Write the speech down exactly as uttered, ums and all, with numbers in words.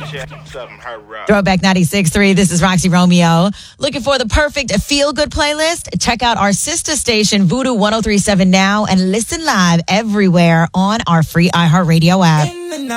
Throwback ninety-six point three. This is Roxy Romeo. Looking for the perfect feel-good playlist? Check out our sister station, Voodoo one oh three point seven now, and listen live everywhere on our free iHeartRadio app.